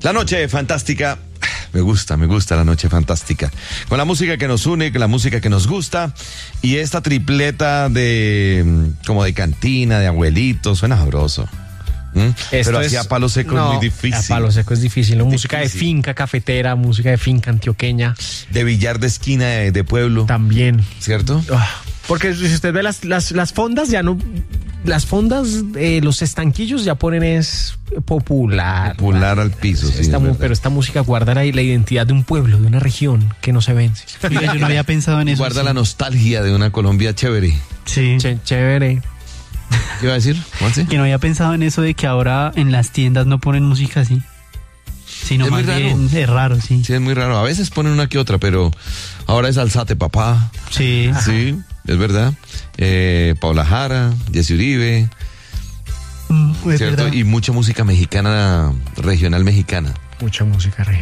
La noche fantástica. Me gusta la noche fantástica. Con la música que nos une, con la música que nos gusta. Y esta tripleta como de cantina, de abuelitos, suena sabroso. Pero así a palo seco es muy difícil. A palo seco es difícil, ¿no? Música de finca cafetera, música de finca antioqueña. De billar de esquina de pueblo. También. ¿Cierto? Porque si usted ve las fondas, ya no... Las fondas, los estanquillos ya ponen es popular. Popular al piso, sí. Pero esta música guarda la identidad de un pueblo, de una región que no se vence. Mira, yo no había pensado en eso. Guarda la nostalgia de una Colombia chévere. Sí. Chévere. ¿Qué iba a decir? ¿Juanse? Que no había pensado en eso de que ahora en las tiendas no ponen música así. Sino más bien es raro, sí. Sí, es muy raro. A veces ponen una que otra, pero ahora es Alzate Papá. Sí. Sí, es verdad. Paula Jara, Jessy Uribe. Es ¿cierto? verdad. Y mucha música mexicana, regional mexicana. Mucha música regional.